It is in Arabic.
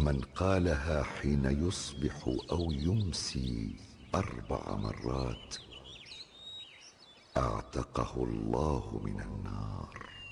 من قالها حين يصبح او يمسي 4 مرات اعتقه الله من النار.